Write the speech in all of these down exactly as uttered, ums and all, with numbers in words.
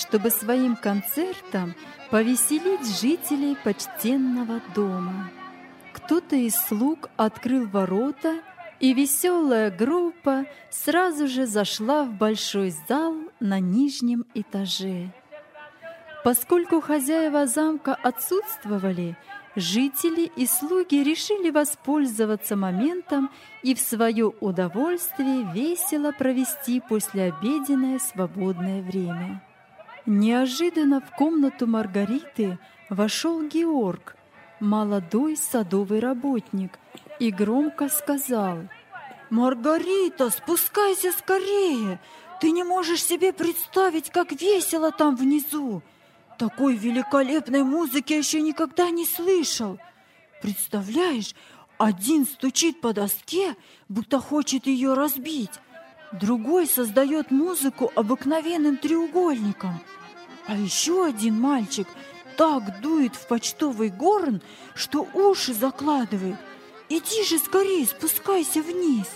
чтобы своим концертом повеселить жителей почтенного дома. Кто-то из слуг открыл ворота, и веселая группа сразу же зашла в большой зал на нижнем этаже. Поскольку хозяева замка отсутствовали, жители и слуги решили воспользоваться моментом и в свое удовольствие весело провести послеобеденное свободное время. Неожиданно в комнату Маргариты вошел Георг, молодой садовый работник, и громко сказал: «Маргарита, спускайся скорее! Ты не можешь себе представить, как весело там внизу! Такой великолепной музыки я еще никогда не слышал! Представляешь, один стучит по доске, будто хочет ее разбить, другой создает музыку обыкновенным треугольником, а еще один мальчик так дует в почтовый горн, что уши закладывает. Иди же скорее, спускайся вниз!»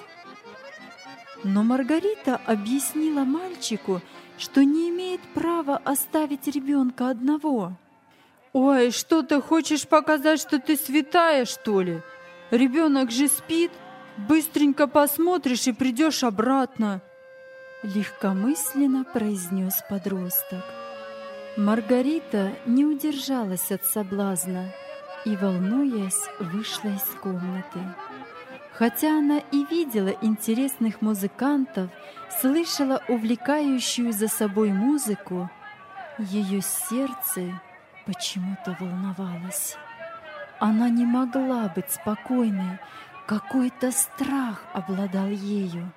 Но Маргарита объяснила мальчику, что не имеет права оставить ребенка одного. «Ой, что ты хочешь показать, что ты святая, что ли? Ребенок же спит, быстренько посмотришь и придешь обратно», — легкомысленно произнес подросток. Маргарита не удержалась от соблазна и, волнуясь, вышла из комнаты. Хотя она и видела интересных музыкантов, слышала увлекающую за собой музыку, ее сердце почему-то волновалось. Она не могла быть спокойной, какой-то страх обладал ею.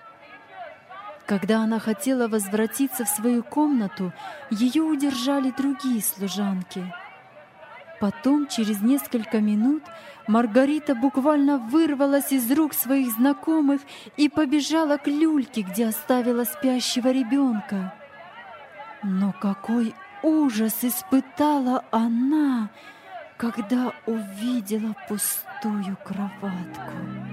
Когда она хотела возвратиться в свою комнату, ее удержали другие служанки. Потом, через несколько минут, Маргарита буквально вырвалась из рук своих знакомых и побежала к люльке, где оставила спящего ребенка. Но какой ужас испытала она, когда увидела пустую кроватку!